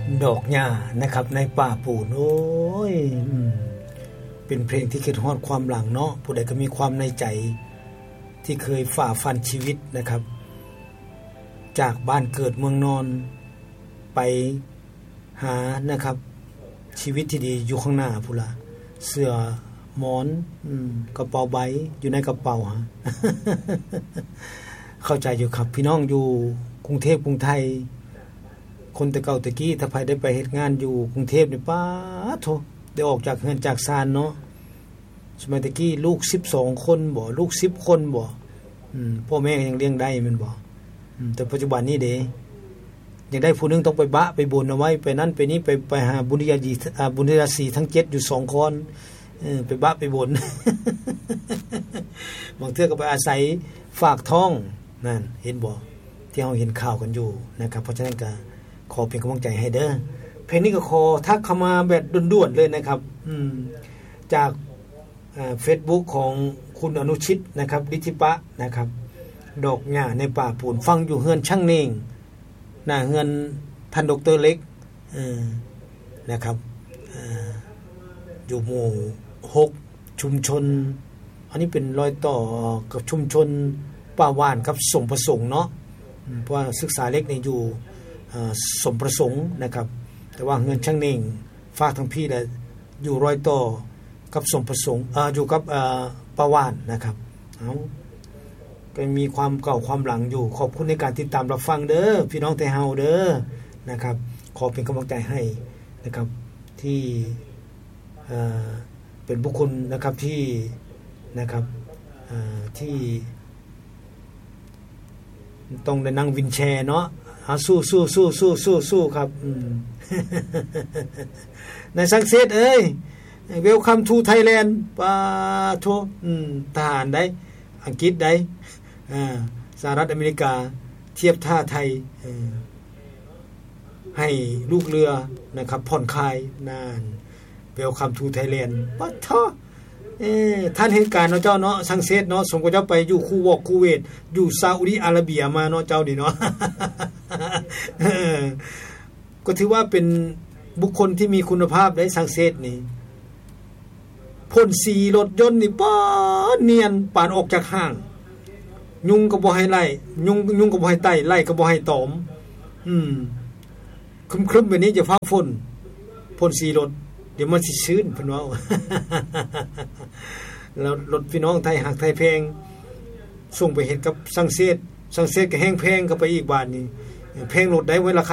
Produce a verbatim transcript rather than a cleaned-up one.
ดอกหญ้านะครับในป่าปูนโอ้ยเป็นเพลงที่คิดฮอดความหลังเนาะผู้ใดก็มีความในใจที่เคยฝ่าฟันชีวิตนะครับจากบ้านเกิดเมืองนอนไปหานะครับชีวิตที่ดีอยู่ข้างหน้าพุ่นล่ะเสื้อหมอนอืมกระเป๋าใบอยู่ในกระเป๋าฮะ เข้าใจอยู่ครับพี่น้องอยู่กรุงเทพกรุงไทยคนแต่เก่าแต่กี้ถ้าใครได้ไปเฮ็ดงานอยู่กรุงเทพนี่ป๊าดโธได้ออกจากเฮือนจากศาลเนาะสมัยตะกี้ลูกสิบสองคนบ่ลูกสิบคนบ่อืมพ่อแม่ยังเลี้ยงได้แม่นบ่อืมแต่ปัจจุบันนี้เด้อยากได้ผู้นึงต้องไปบะไปบนเอาไว้ไปนั่นไปนี้ไปไปหาบุญญาจีอ่าบุญญาสีทั้งเจ็ดอยู่สองคนเออไปบะไปบน บางเทื่อก็ไปอาศัยฝากท้องนั่นเห็นบ่ที่เฮาเห็นข่าวกันอยู่นะครับเพราะฉะนั้นก็ขอเป็นกำลังใจให้เด้อเพลงนี้ก็ขอทักเข้ามาแบบด่วนๆเลยนะครับอืมจากอ่า Facebook ของคุณอนุชิตนะครับฤทธิปะนะครับดอกหญ้าในป่าปูนฟังอยู่เฮือนช่างเน่งหน้าเฮือนท่านดรเล็กเออนะครับเอ่ออยู่หมู่หกชุมชนอันนี้เป็นรอยต่อกับชุมชนป่าว่านกับสมประสงค์เนาะเพราะว่าศึกษาเล็กนี่อยู่เอ่อสมประสงค์นะครับแต่ว่าเฮือนช่างเน่งฝากทางพี่แหละอยู่รอยต่อกับสมประสงค์เอ่ออยู่กับเอ่อป่าว่านนะครับเอ้าก็มีความเก่าความหลังอยู่ขอบคุณในการติดตามรับฟังเด้อพี่น้องไทเฮาเด้อนะครับขอเป็นกำลังใจให้นะครับที่เอ่อเป็นบุคคลนะครับที่นะครับเอ่อที่ต้องได้นั่งวินแชร์เนาะหาสู้ๆๆๆๆครับอืม ในสังเสษเอ้ย Welcome to Thailand ปาโทอืมทหารได้อังกฤษได้อ่าสหรัฐอเมริกาเทียบท่าไทยเออให้ลูกเรือนะครับผ่อนคลายนาน Welcome to Thailand ปะทอเอ้ท่านเหตุการณ์เนาะเจ้าเนาะสังเสษเนาะสมกับเจ้าไปอยู่คูวอกคูเวตอยู่ซาอุดิอาระเบียมาเนาะเจ้านี่เนาะ ก็ถือว่าเป็นบุคคลที่มีคุณภาพได้สังเสษนี่พ่นสีรถยนต์นี่ป้าเนียนปานออกจากห้างยุงก็บ่ให้ไล่ยุงยุงก็บ่ให้ไต่ไล่ก็บ่ให้ตอมอืมครึมๆแบบนี้จะฟ้าฝนพ่นสีรถเดี๋ยวมันสิชื้นเพิ่นว่า แล้วรถพี่น้องไทยหักไทยแพงส่งไปเฮ็ดกับสังเสษสังเสษก็แห้งแพงเข้าไปอีกบาทนี่แพงรถได้ไว้ราคา